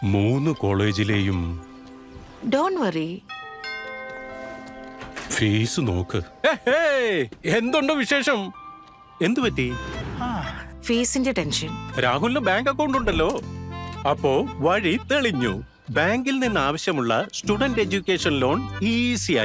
3 കോളേജിലെയും don't worry. Fees നോക്ക്. എന്തുണ്ട് വിശേഷം? എന്തു പറ്റി? ഫീസിന്റെ ടെൻഷൻ. രാഹുലിന് ബാങ്ക് അക്കൗണ്ട് ഉണ്ടല്ലോ, അപ്പോ വഴി തെളിഞ്ഞു. ബാങ്കിൽ നിന്ന് ആവശ്യമുള്ള സ്റ്റുഡന്റ് എഡ്യൂക്കേഷൻ ലോൺ ഈസി